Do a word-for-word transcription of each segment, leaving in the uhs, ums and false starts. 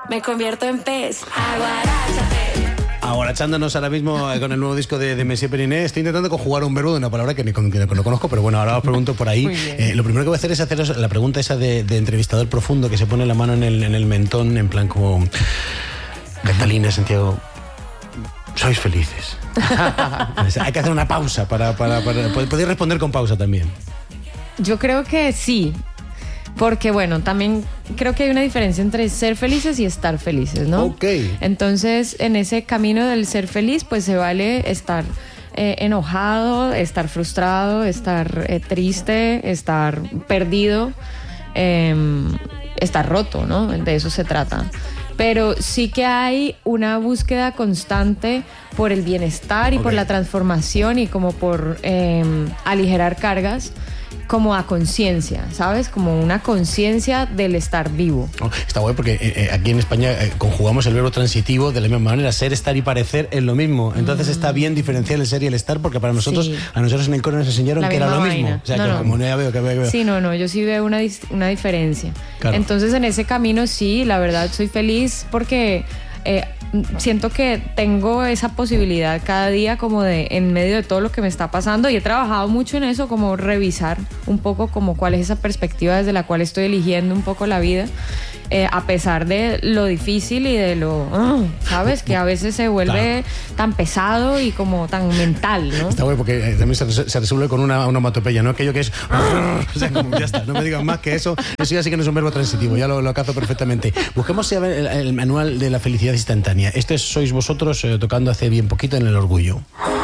me convierto en pez. Aguaráchate. Aguarachándonos ahora mismo con el nuevo disco de, de Messier Periné. Estoy intentando conjugar un verbo de una palabra que ni con, que no conozco, pero bueno, ahora os pregunto por ahí. Eh, lo primero que voy a hacer es haceros la pregunta esa de, de entrevistador profundo que se pone la mano en el, en el mentón, en plan como... Catalina, Santiago, ¿sois felices? Hay que hacer una pausa para, para, para... Podéis responder con pausa también. Yo creo que sí. Porque, bueno, también creo que hay una diferencia entre ser felices y estar felices, ¿no? Ok. Entonces, en ese camino del ser feliz, pues se vale estar eh, enojado, estar frustrado, estar eh, triste, estar perdido, eh, estar roto, ¿no? De eso se trata. Pero sí que hay una búsqueda constante por el bienestar y okay. por la transformación y como por eh, aligerar cargas, como a conciencia, ¿sabes? Como una conciencia del estar vivo. Oh, está guay porque eh, aquí en España eh, conjugamos el verbo transitivo de la misma manera. Ser, estar y parecer es lo mismo. Entonces mm. está bien diferenciar el ser y el estar porque para nosotros, sí. a nosotros en el coro nos enseñaron la que era lo vaina. mismo. O sea, no, que no. como ya veo, que veo, que veo. Sí, no, no, yo sí veo una, una diferencia. Claro. Entonces en ese camino sí, la verdad soy feliz porque... Eh, siento que tengo esa posibilidad cada día como de en medio de todo lo que me está pasando y he trabajado mucho en eso, como revisar un poco como cuál es esa perspectiva desde la cual estoy eligiendo un poco la vida, eh, a pesar de lo difícil y de lo, uh, ¿sabes? Que a veces se vuelve claro. tan pesado y como tan mental, ¿no? Está bueno porque eh, también se, se resuelve con una onomatopeya, ¿no? Aquello que es... o sea, como, ya está, no me digan más que eso. Eso ya sí que no es un verbo transitivo, ya lo, lo cazo perfectamente. Busquemos el, el manual de la felicidad instantánea. Este sois vosotros eh, tocando hace bien poquito en El Orgullo.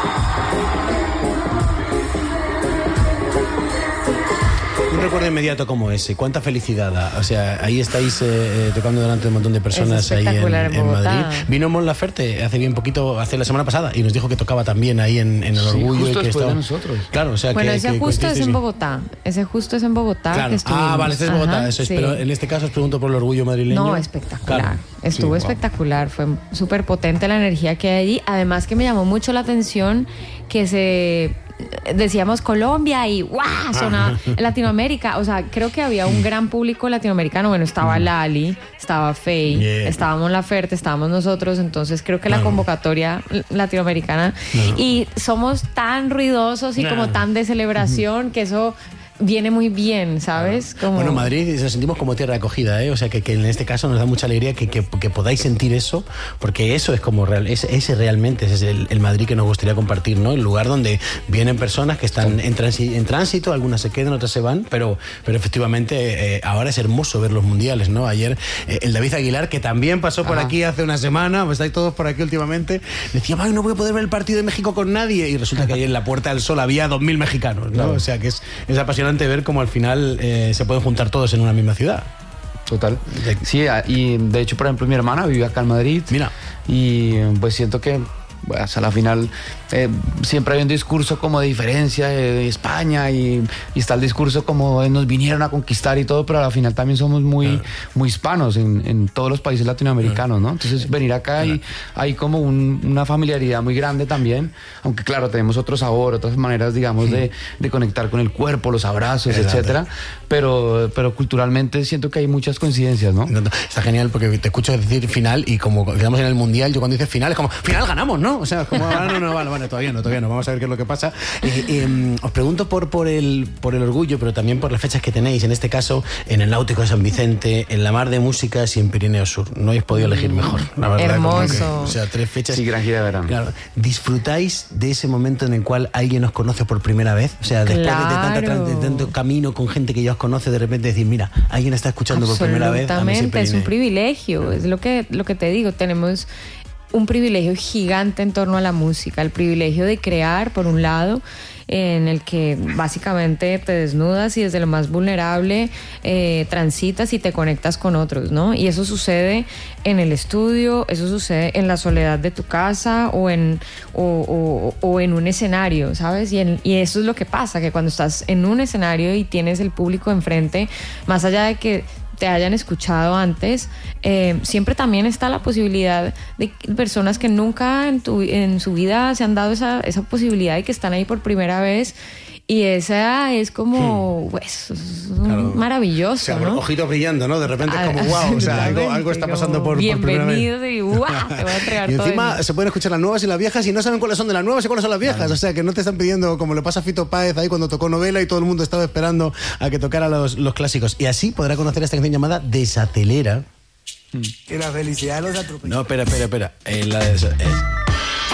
Un recuerdo inmediato como ese, cuánta felicidad da. O sea, ahí estáis eh, tocando delante de un montón de personas ahí en, en, en Madrid. Vino Mon Laferte hace bien poquito, hace la semana pasada, y nos dijo que tocaba también ahí en, en El Orgullo. Sí, justo y que después estaba... de nosotros. Claro, o sea, bueno, que, ese que, justo que, es en Bogotá. Ese justo es en Bogotá. Claro. Que estuvimos. Ah, vale, este es Bogotá. Ajá, Eso es, sí. Pero en este caso os pregunto por El Orgullo madrileño. No, espectacular. Claro. Estuvo sí, espectacular. Wow. Fue súper potente la energía que hay allí. Además que me llamó mucho la atención que se... decíamos Colombia y ¡guau! Sonaba Latinoamérica. O sea, creo que había un gran público latinoamericano. Bueno, estaba Lali, estaba Faye, yeah. estábamos Mon Laferte, estábamos nosotros. Entonces creo que la convocatoria latinoamericana. No. Y somos tan ruidosos y no. como tan de celebración que eso... viene muy bien, ¿sabes? Como... Bueno, Madrid nos sentimos como tierra de acogida, ¿eh? O sea, que, que en este caso nos da mucha alegría que, que, que podáis sentir eso, porque eso es como real, ese, ese realmente ese es el, el Madrid que nos gustaría compartir, ¿no? El lugar donde vienen personas que están en, transi, en tránsito, algunas se quedan, otras se van, pero, pero efectivamente eh, ahora es hermoso ver los mundiales, ¿no? Ayer eh, el David Aguilar, que también pasó por Ajá. aquí hace una semana, pues estáis todos por aquí últimamente, decía, ay, no voy a poder ver el partido de México con nadie, y resulta que ahí en la Puerta del Sol había dos mil mexicanos, ¿no? Claro. O sea, que es, es apasionante ver cómo al final eh, se pueden juntar todos en una misma ciudad. Total. Sí, y de hecho, por ejemplo, mi hermana vive acá en Madrid. Mira. Y pues siento que bueno, hasta la final eh, siempre hay un discurso como de diferencia de, de España y, y está el discurso como de nos vinieron a conquistar y todo, pero a la final también somos muy, claro. muy hispanos en, en todos los países latinoamericanos, ¿no? Entonces venir acá y hay como un, una familiaridad muy grande también, aunque claro, tenemos otro sabor, otras maneras, digamos, sí. de, de conectar con el cuerpo, los abrazos, Exacto. etcétera, pero, pero culturalmente siento que hay muchas coincidencias, ¿no? Está genial porque te escucho decir final y como quedamos en el Mundial, yo cuando dices final es como, final ganamos, ¿no? O sea, como, ah, no, no, vale, vale, todavía no, todavía no, vamos a ver qué es lo que pasa. Eh, eh, os pregunto por, por, el, por el Orgullo, pero también por las fechas que tenéis, en este caso, en el Náutico de San Vicente, en la Mar de Músicas y en Pirineo Sur. No habéis podido elegir mejor, la verdad. Hermoso. Que, o sea, tres fechas. Sí, gran gira de verano. Claro. ¿Disfrutáis de ese momento en el cual alguien os conoce por primera vez? O sea, después claro. de, tanta, de tanto camino con gente que ya os conoce, de repente decir, mira, alguien está escuchando por primera vez. Absolutamente, es un privilegio, es lo que, lo que te digo, tenemos un privilegio gigante en torno a la música, el privilegio de crear, por un lado, en el que básicamente te desnudas y desde lo más vulnerable eh, transitas y te conectas con otros, ¿no? Y eso sucede en el estudio, eso sucede en la soledad de tu casa o en, o, o, o en un escenario, ¿sabes? Y, en, y eso es lo que pasa, que cuando estás en un escenario y tienes el público enfrente, más allá de que te hayan escuchado antes, eh, siempre también está la posibilidad de personas que nunca en, tu, en su vida se han dado esa, esa posibilidad y que están ahí por primera vez Y esa es como, pues, Claro. maravilloso, O sea, ¿no? ojitos brillando, ¿no? De repente es como, Ah, wow, o sea, algo, absolutamente, algo está pasando como, por, por primera vez. bienvenidos y ¡guau! Te voy a entregar Y todo encima el- se pueden escuchar las nuevas y las viejas y no saben cuáles son de las nuevas y cuáles son las viejas. O sea, que no te están pidiendo, como le pasa a Fito Páez ahí cuando tocó Novela y todo el mundo estaba esperando a que tocara los, los clásicos. Y así podrá conocer esta canción llamada Desacelera. Que la felicidad los atropella. No, espera, espera, espera. Eh, la de- es-